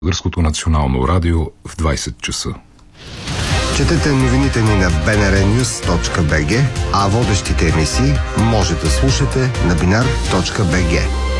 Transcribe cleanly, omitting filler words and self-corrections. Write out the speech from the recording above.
Българското национално радио в 20 часа. Четете новините ни на bnrnews.bg, а водещите емисии може да слушате на binar.bg.